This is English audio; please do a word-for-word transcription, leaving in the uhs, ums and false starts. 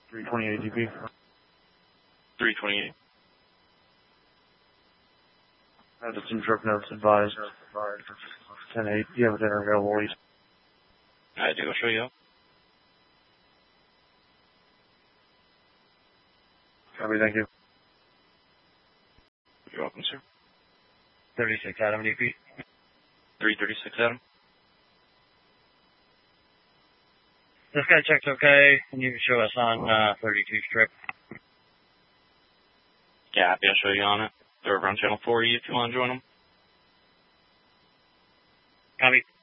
three twenty-eight D P. three twenty-eight. I have some trip notes advised. ten eight. Do you have a dinner available, East? I do. I'll show you up. Copy, thank you. You're welcome, sir. thirty-six Adam D P. three thirty-six, Adam. This guy checks okay, and you can show us on uh, thirty-two strip. Yeah, happy I'll show you on it. They're over on channel forty if you want to join them. Copy.